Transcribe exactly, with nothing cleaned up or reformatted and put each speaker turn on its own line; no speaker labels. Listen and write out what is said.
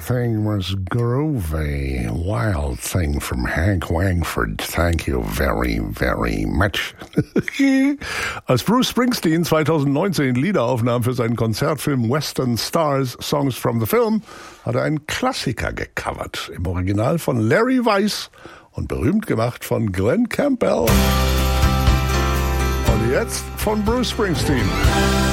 Everything was groovy. Wild Thing from Hank Wangford. Thank you very, very much. Als Bruce Springsteen zweitausendneunzehn Lieder aufnahm für seinen Konzertfilm Western Stars Songs from the Film, hat er einen Klassiker gecovert. Im Original von Larry Weiss und berühmt gemacht von Glenn Campbell. Und jetzt von Bruce Springsteen.